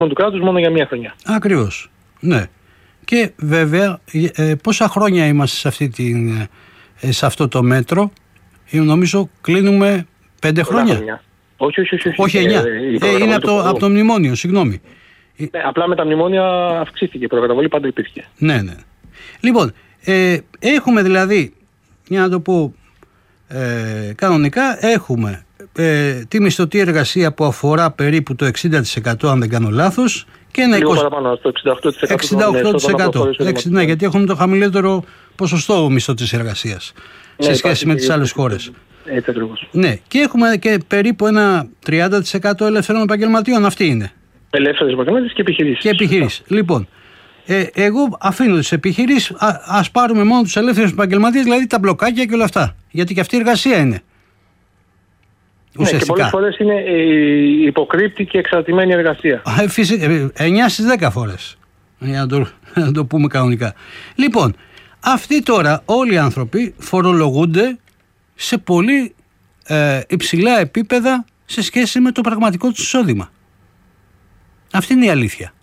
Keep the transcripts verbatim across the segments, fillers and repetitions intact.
του κράτους μόνο για μία χρονιά. Ακριβώς. Ναι. Και βέβαια, ε, πόσα χρόνια είμαστε σε, αυτή την, ε, σε αυτό το μέτρο? Ε, νομίζω κλείνουμε πέντε χρόνια. χρόνια. Όχι, όχι, όχι. όχι, όχι εννιά. Ε, ε, είναι από το, από το μνημόνιο, συγγνώμη. Ναι, απλά με τα μνημόνια αυξήθηκε. Η προκαταβολή πάντα υπήρχε. Ναι, ναι. Λοιπόν, ε, έχουμε δηλαδή, για να το πω ε, κανονικά, έχουμε ε, τη μισθωτή εργασία που αφορά περίπου το εξήντα τοις εκατό, αν δεν κάνω λάθος, και ένα λίγο παραπάνω, στο εξήντα οκτώ τοις εκατό. εξήντα οκτώ τοις εκατό. Ναι, γιατί έχουμε το χαμηλότερο ποσοστό μισθωτής εργασίας, ναι, σε σχέση με τις άλλες χώρες. Έτσι ακριβώς. Ναι, και έχουμε και περίπου ένα τριάντα τοις εκατό ελεύθερων επαγγελματιών. Αυτή είναι. Ελεύθερες επαγγελματίες και επιχειρήσεις. Και επιχειρήσεις. Λοιπόν, ε, εγώ αφήνω τις επιχειρήσεις, α, ας πάρουμε μόνο τους ελεύθερους επαγγελματίες, δηλαδή τα μπλοκάκια και όλα αυτά. Γιατί και αυτή η εργασία είναι. Ναι, και πολλές φορές είναι η υποκρύπτη και εξαρτημένη εργασία. Α, φυσικά, εννιά στις δέκα φορές. Για να το, να το πούμε κανονικά. Λοιπόν, αυτοί τώρα όλοι οι άνθρωποι φορολογούνται σε πολύ ε, υψηλά επίπεδα σε σχέση με το πραγματικό τους εισόδημα. Αυτή είναι η αλήθεια.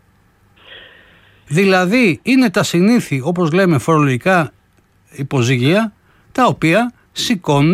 Δηλαδή είναι τα συνήθη, όπως λέμε, φορολογικά υποζύγια, τα οποία σηκώνουν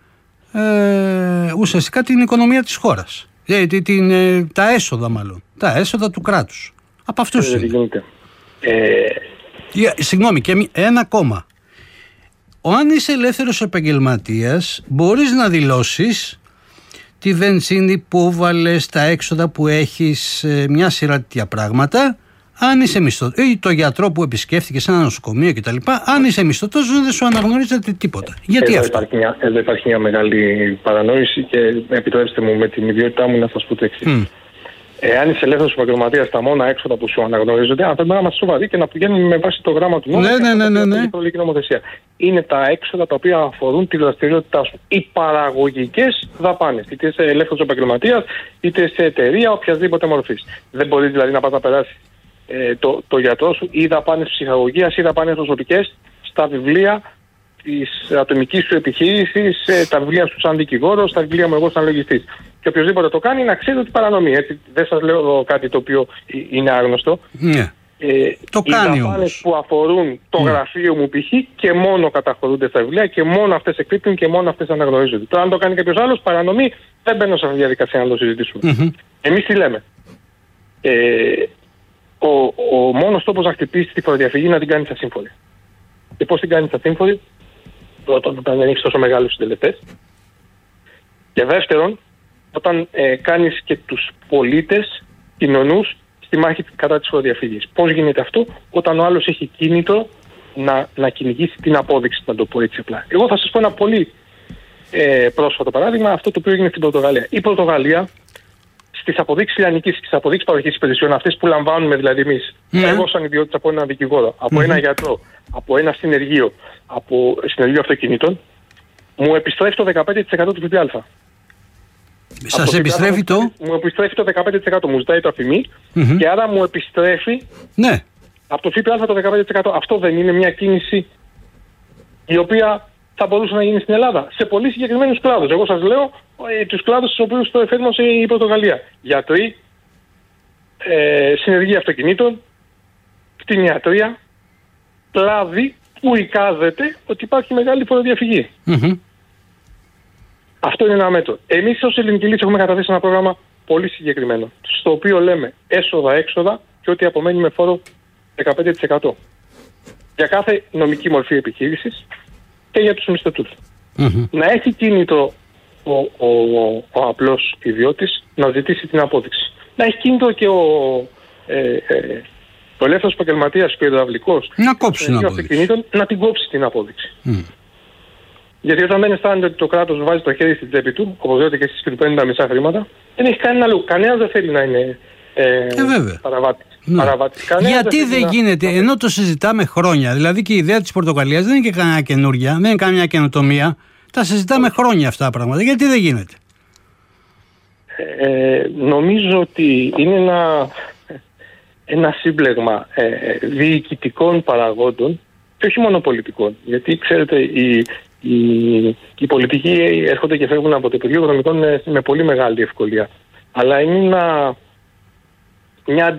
ε, ουσιαστικά την οικονομία της χώρας. Ε, την, ε, τα έσοδα μάλλον. Τα έσοδα του κράτους. Από αυτούς ε, είναι. Ε... Συγγνώμη, και ένα ακόμα. Αν είσαι ελεύθερος επαγγελματίας, μπορείς να δηλώσεις τη βενζίνη που βάλες, τα έξοδα που έχεις, μια σειρά τέτοια πράγματα. Αν είσαι μισθωτός, ή το γιατρό που επισκέφθηκε σε ένα νοσοκομείο κτλ. Αν είσαι μισθωτός, δεν σου αναγνωρίζεται τίποτα. Γιατί εδώ αυτό? Υπάρχει μια, εδώ υπάρχει μια μεγάλη παρανόηση και επιτρέψτε μου με την ιδιότητά μου να σας πω το εξής. Mm. Εάν είσαι ελεύθερος επαγγελματίας, τα μόνα έξοδα που σου αναγνωρίζονται, αν πρέπει να είμαστε σοβαροί και να πηγαίνουμε με βάση το γράμμα του νόμου, ναι, ναι, ναι, ναι, ναι. και νομοθεσία. Είναι τα έξοδα τα οποία αφορούν τη δραστηριότητά σου. Οι παραγωγικές δαπάνες. Είτε είσαι ελεύθερος επαγγελματίας, είτε σε εταιρεία, οποιασδήποτε μορφής. Δεν μπορείς δηλαδή να πας να περάσεις ε, το, το γιατρό σου ή δαπάνες ψυχαγωγίας ή δαπάνες προσωπικές στα βιβλία της ατομικής σου επιχείρησης, ε, τα βιβλία σου σαν δικηγόρος, τα βιβλία μου εγώ σαν λογιστής. Και οποιοδήποτε το κάνει να ξέρει ότι παρανομεί. Έτσι. Δεν σας λέω κάτι το οποίο είναι άγνωστο. Ναι. Ε, το οι κάνει δαπάνες που αφορούν το mm. γραφείο μου π.χ. και μόνο καταχωρούνται στα βιβλία και μόνο αυτές εκπίπτουν και μόνο αυτές αναγνωρίζονται. Τώρα αν το κάνει κάποιος άλλος παρανομεί, δεν μπαίνω σε αυτή τη διαδικασία να το συζητήσουμε. Mm-hmm. Εμείς τι λέμε. Ε, ο, ο μόνος τρόπος να χτυπήσει τη φοροδιαφυγή είναι να την κάνεις ασύμφορη. Και πώς την κάνεις ασύμφορη? Πρώτον, όταν δεν έχεις τόσο μεγάλους συντελεστές. Και δεύτερον, όταν ε, κάνεις και τους πολίτες κοινωνούς στη μάχη κατά της φοροδιαφυγής. Πώς γίνεται αυτό? Όταν ο άλλος έχει κίνητο να, να κυνηγήσει την απόδειξη, να το πω έτσι απλά. Εγώ θα σας πω ένα πολύ ε, πρόσφατο παράδειγμα, αυτό το οποίο έγινε στην Πορτογαλία. Η Πορτογαλία στις αποδείξεις λιανικής και στις αποδείξεις παροχής υπηρεσιών, αυτές που λαμβάνουμε δηλαδή εμείς, mm. εγώ σαν ιδιότητα από έναν δικηγόρο, από mm. ένα γιατρό, από ένα συνεργείο, από συνεργείο αυτοκινήτων, μου επιστρέφει το δεκαπέντε τοις εκατό του ΦΠΑ. Σας επιστρέφει το... Μου επιστρέφει το δεκαπέντε τοις εκατό, μου ζητάει το αφημί mm-hmm. και άρα μου επιστρέφει ναι. από το ΦΠΑ το δεκαπέντε τοις εκατό. Αυτό δεν είναι μια κίνηση η οποία θα μπορούσε να γίνει στην Ελλάδα σε πολύ συγκεκριμένους κλάδους? Εγώ σας λέω ε, τους κλάδους στους οποίους το εφήρμοσε η Πορτογαλία. Γιατροί, ε, συνεργεία αυτοκινήτων, κτηνιατρία, κλάδοι που εικάζεται ότι υπάρχει μεγάλη φοροδιαφυγή. Mm-hmm. Αυτό είναι ένα μέτρο. Εμείς ως Ελληνική Λύση έχουμε καταθέσει ένα πρόγραμμα πολύ συγκεκριμένο, στο οποίο λέμε έσοδα-έξοδα και ό,τι απομένει με φόρο δεκαπέντε τοις εκατό. Για κάθε νομική μορφή επιχείρησης και για τους μισθωτούς. Mm-hmm. Να έχει κίνητο ο, ο, ο, ο απλός ιδιώτης να ζητήσει την απόδειξη. Να έχει κίνητο και ο, ε, ε, ο ελεύθερος επαγγελματίας και ο υδραυλικός να κόψει την απόδειξη. Να την κόψει την απόδειξη. Mm. Γιατί όταν δεν αισθάνεται ότι το κράτος βάζει το χέρι στην τσέπη του, όπως λέτε και εσείς και του παίρνει τα μισά χρήματα, δεν έχει κανένα λόγο. Κανένας δεν θέλει να είναι ε, ε, παραβάτη. Ναι. παραβάτη. Γιατί δεν, δεν γίνεται, να... ενώ το συζητάμε χρόνια, δηλαδή και η ιδέα της Πορτογαλίας δεν είναι και κανένα καινούργια, δεν είναι καμιά καινοτομία, τα συζητάμε Όχι. χρόνια αυτά τα πράγματα. Γιατί δεν γίνεται? Ε, νομίζω ότι είναι ένα, ένα σύμπλεγμα ε, διοικητικών παραγόντων και όχι μόνο πολιτικών. Γιατί ξέρετε, οι, οι, οι πολιτικοί έρχονται και φεύγουν από το Υπουργείο Οικονομικών με, με πολύ μεγάλη ευκολία. Αλλά είναι ένα, μια